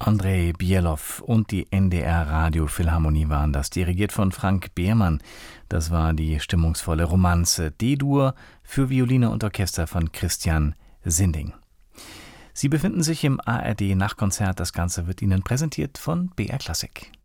Andrei Bielow und die NDR Radiophilharmonie waren das, dirigiert von Frank Behrmann. Das war die stimmungsvolle Romanze D-Dur für Violine und Orchester von Christian Sinding. Sie befinden sich im ARD Nachtkonzert. Das Ganze wird Ihnen präsentiert von BR Classic.